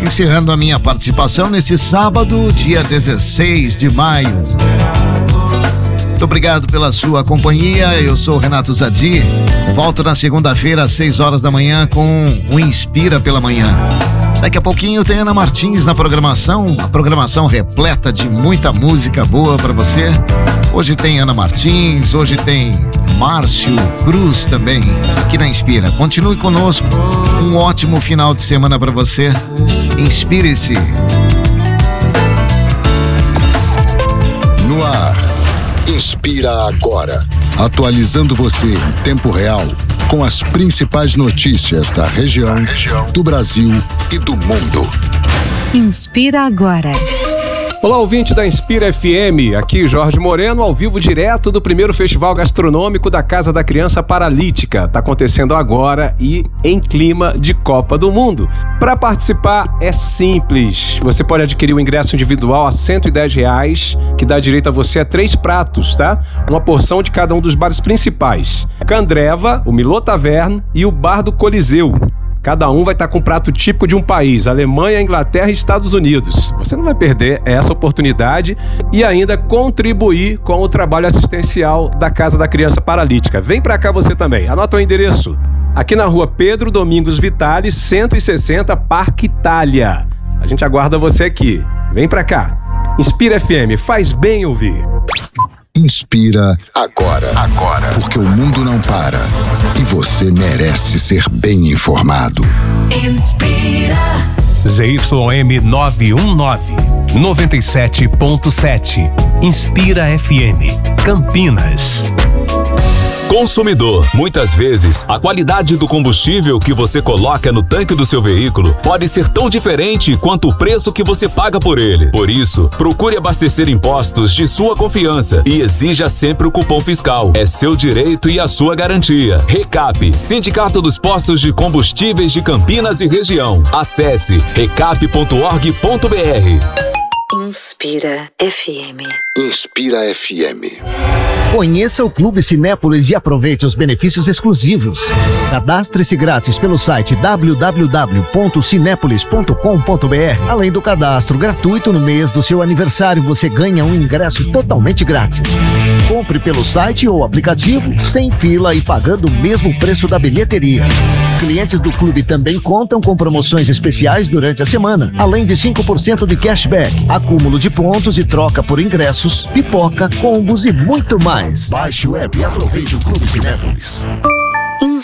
Encerrando a minha participação nesse sábado, dia 16 de maio. Muito obrigado pela sua companhia. Eu sou o Renato Zadi. Volto na segunda-feira às 6 horas da manhã com o Inspira pela Manhã. Daqui a pouquinho tem Ana Martins na programação, a programação repleta de muita música boa para você. Hoje tem Ana Martins, hoje tem Márcio Cruz também, aqui na Inspira. Continue conosco, um ótimo final de semana para você. Inspire-se. No ar, Inspira Agora. Atualizando você em tempo real com as principais notícias da região, do Brasil e do mundo. Inspira Agora. Olá, ouvinte da Inspira FM, aqui Jorge Moreno, ao vivo direto do primeiro Festival Gastronômico da Casa da Criança Paralítica. Está acontecendo agora e em clima de Copa do Mundo. Para participar é simples, você pode adquirir o ingresso individual a R$110, que dá direito a você a 3 pratos, tá? Uma porção de cada um dos bares principais: Candreva, o Milô Taverne e o Bar do Coliseu. Cada um vai estar com um prato típico de um país: Alemanha, Inglaterra e Estados Unidos. Você não vai perder essa oportunidade e ainda contribuir com o trabalho assistencial da Casa da Criança Paralítica. Vem pra cá você também. Anota o endereço. Aqui na rua Pedro Domingos Vitale, 160, Parque Itália. A gente aguarda você aqui. Vem pra cá. Inspira FM, faz bem ouvir. Inspira agora. Porque o mundo não para e você merece ser bem informado. Inspira. ZYM 919, 97.7. Inspira FM, Campinas. Consumidor, muitas vezes, a qualidade do combustível que você coloca no tanque do seu veículo pode ser tão diferente quanto o preço que você paga por ele. Por isso, procure abastecer em postos de sua confiança e exija sempre o cupom fiscal. É seu direito e a sua garantia. Recap, Sindicato dos Postos de Combustíveis de Campinas e Região. Acesse recap.org.br. Inspira FM. Inspira FM. Conheça o Clube Cinépolis e aproveite os benefícios exclusivos. Cadastre-se grátis pelo site www.cinepolis.com.br. Além do cadastro gratuito, no mês do seu aniversário você ganha um ingresso totalmente grátis. Compre pelo site ou aplicativo, sem fila e pagando o mesmo preço da bilheteria. Clientes do clube também contam com promoções especiais durante a semana, além de 5% de cashback, acúmulo de pontos e troca por ingressos, pipoca, combos e muito mais. Baixe o app e aproveite o Clube Cinépolis.